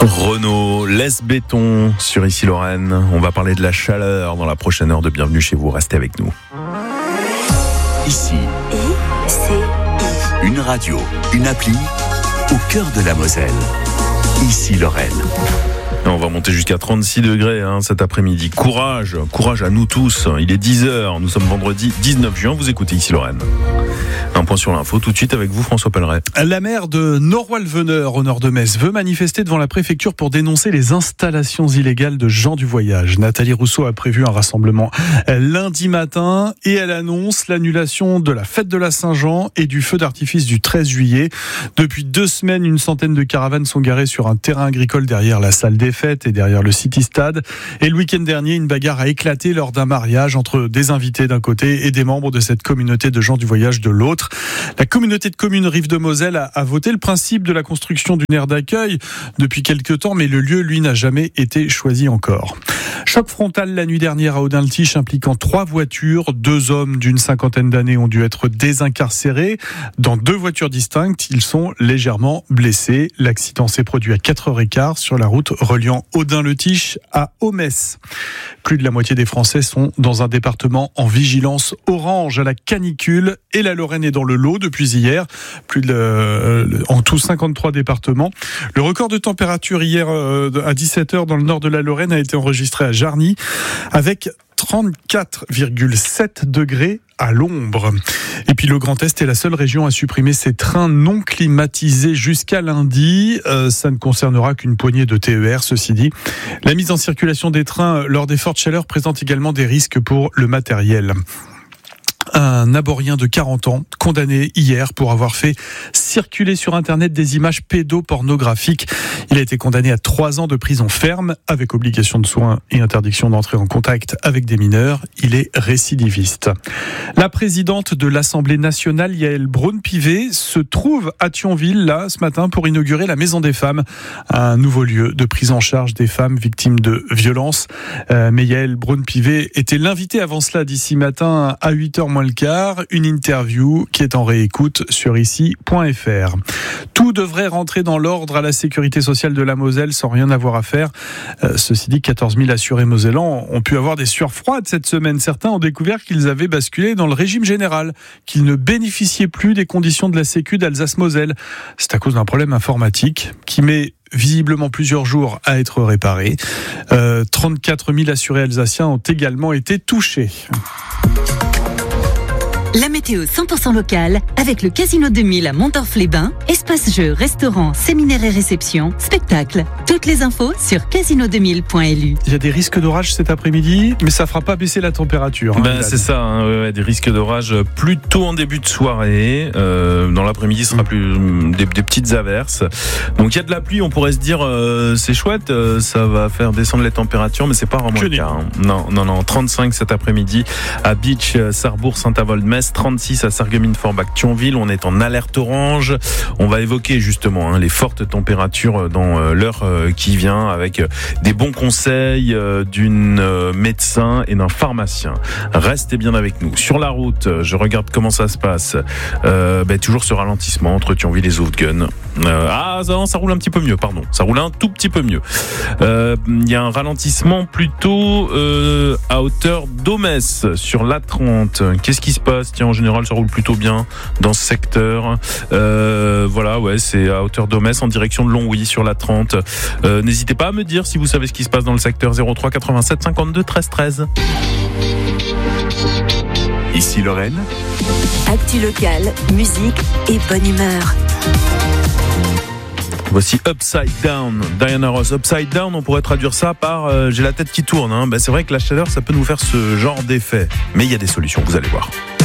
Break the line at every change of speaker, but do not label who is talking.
Renault laisse béton sur Ici Lorraine. On va parler de la chaleur dans la prochaine heure de Bienvenue chez vous. Restez avec nous.
Ici, une radio, une appli au cœur de la Moselle. Ici Lorraine.
On va monter jusqu'à 36 degrés cet après-midi. Courage à nous tous. Il est 10h, nous sommes vendredi 19 juin. Vous écoutez Ici Lorraine. Un point sur l'info, tout de suite avec vous François Pelleret.
La maire de Noroy-le-Veneur, au nord de Metz, veut manifester devant la préfecture pour dénoncer les installations illégales de gens du voyage. Nathalie Rousseau a prévu un rassemblement lundi matin et elle annonce l'annulation de la fête de la Saint-Jean et du feu d'artifice du 13 juillet. Depuis 2 semaines, une centaine de caravanes sont garées sur un terrain agricole derrière la salle des fêtes et derrière le City Stade. Et le week-end dernier, une bagarre a éclaté lors d'un mariage entre des invités d'un côté et des membres de cette communauté de gens du voyage de l'autre. La communauté de communes Rive de Moselle a voté le principe de la construction d'une aire d'accueil depuis quelques temps, mais le lieu, lui, n'a jamais été choisi encore. Choc frontal la nuit dernière à Audin-le-Tiche impliquant 3 voitures. 2 hommes d'une 50aine d'années ont dû être désincarcérés. Dans 2 voitures distinctes, ils sont légèrement blessés. L'accident s'est produit à 4h15 sur la route reliant Audin-le-Tiche à Aumesse. Plus de la moitié des Français sont dans un département en vigilance orange à la canicule et la Lorraine est dans le lot depuis hier. En tout 53 départements. Le record de température hier à 17h dans le nord de la Lorraine a été enregistré à Jarny avec 34,7 degrés à l'ombre. Et puis le Grand Est est la seule région à supprimer ses trains non climatisés jusqu'à lundi. Ça ne concernera qu'une poignée de TER, ceci dit. La mise en circulation des trains lors des fortes chaleurs présente également des risques pour le matériel. Un aborien de 40 ans, condamné hier pour avoir fait circuler sur Internet des images pédopornographiques. Il a été condamné à 3 ans de prison ferme, avec obligation de soins et interdiction d'entrer en contact avec des mineurs. Il est récidiviste. La présidente de l'Assemblée nationale, Yaël Braun-Pivet, se trouve à Thionville, là, ce matin, pour inaugurer la Maison des femmes, un nouveau lieu de prise en charge des femmes victimes de violences. Mais Yaël Braun-Pivet était l'invitée avant cela d'ici matin à 8h moins le quart, une interview qui est en réécoute sur ici.fr. Tout devrait rentrer dans l'ordre à la sécurité sociale de la Moselle sans rien avoir à faire. Ceci dit, 14 000 assurés mosellans ont pu avoir des sueurs froides cette semaine. Certains ont découvert qu'ils avaient basculé dans le régime général, qu'ils ne bénéficiaient plus des conditions de la Sécu d'Alsace-Moselle. C'est à cause d'un problème informatique qui met visiblement plusieurs jours à être réparé. 34 000 assurés alsaciens ont également été touchés.
La météo 100% locale avec le Casino 2000 à Montorf-les-Bains. Espace jeux, restaurants, séminaires et réceptions, spectacles. Toutes les infos sur casino2000.lu.
Il y a des risques d'orage cet après-midi, mais ça fera pas baisser la température.
C'est ça, des risques d'orage plutôt en début de soirée. Dans l'après-midi, ce sera plus des petites averses. Donc il y a de la pluie, on pourrait se dire c'est chouette, ça va faire descendre les températures, mais c'est pas vraiment le cas. Non, 35 cet après-midi à Beach, Sarrebourg, Saint-Avold-Metz. 36 à Sarreguemines-Forbach-Thionville. On est en alerte orange. On va évoquer justement les fortes températures dans l'heure qui vient avec des bons conseils d'une médecin et d'un pharmacien. Restez bien avec nous. Sur la route, je regarde comment ça se passe. Toujours ce ralentissement entre Thionville et Zoutgen. Ça roule un petit peu mieux, pardon. Ça roule un tout petit peu mieux. Il y a un ralentissement plutôt à hauteur d'Aumesse sur l'A30. Qu'est-ce qui se passe? Tiens, en général, ça roule plutôt bien dans ce secteur. C'est à hauteur d'Aumesse en direction de Longwy sur la 30. N'hésitez pas à me dire si vous savez ce qui se passe dans le secteur. 03 87 52 13 13.
Ici Lorraine.
Actu locale, musique et bonne humeur.
Voici Upside Down, Diana Ross. Upside Down, on pourrait traduire ça par j'ai la tête qui tourne. C'est vrai que la chaleur, ça peut nous faire ce genre d'effet. Mais il y a des solutions, vous allez voir.